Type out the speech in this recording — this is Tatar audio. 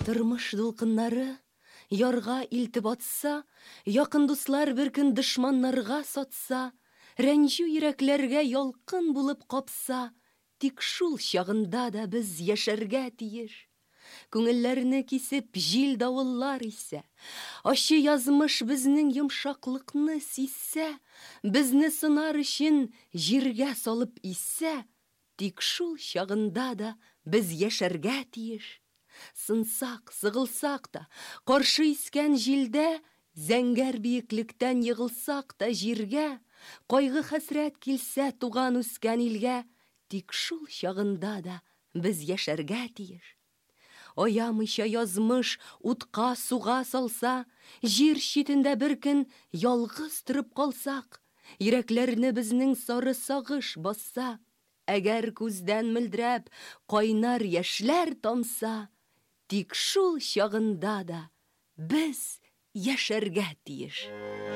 Тормыш дулкыннары ярга илтеп атса, якын дуслар бер көн дошманнарга сатса, рәнҗү йөрәкләргә ялкын булып капса, тик шул чагында да без яшәргә тиеш. Күңелләрне кисеп җил давыллар исә, ачы язмыш безнең йомшаклыкны сизсә, безне сынар өчен җиргә салып исә, тик шул чагында да без яшәргә тиеш. Сынсак, сыгылсак та, каршы искән җилдә, зәңгәр биеклектән егылсак та җиргә, кайгы хәсрәт килсә туган үскән илгә, тик шул чагында да без яшәргә тиеш. Аямыйча язмыш утка суга салса, җир читендә бер көн ялгыз торып калсак, йөрәкләрне безнең сары сагыш басса, әгәр күздән мөлдерәп кайнар яшьләр тамса, тик шул чагында да без яшәргә тиеш.